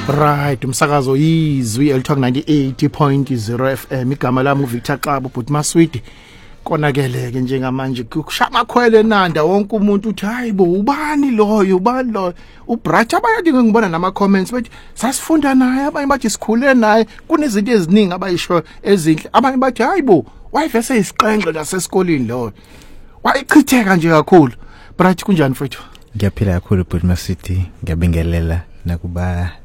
Right, umsakazo izwi elithiwa 98.0 FM. Igama lami uVictor Xaba but Maswidi. Konakeleke njengamanje kushama khwele enanda wonke umuntu uthi hayibo ubani loyo uBracha bayadinga ngibona nama comments bathi sasifunda naye abanye bathi sikhule naye kunezinto eziningi abayisho ezinhle abanye bathi hayibo wayivese isiqenqe lasesikoleni lo wayichitheka nje kakhulu. Bracha kunjani mfethu? Ngiyaphila kakhulu but Maswidi ngiyabingelela nakuba